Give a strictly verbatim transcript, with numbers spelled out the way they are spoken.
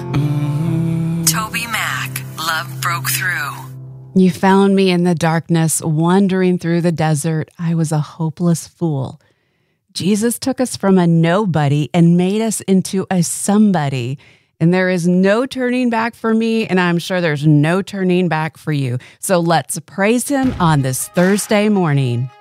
Toby Mac, Love Broke Through. You found me in the darkness, wandering through the desert. I was a hopeless fool. Jesus took us from a nobody and made us into a somebody. And there is no turning back for me, and I'm sure there's no turning back for you. So let's praise him on this Thursday morning.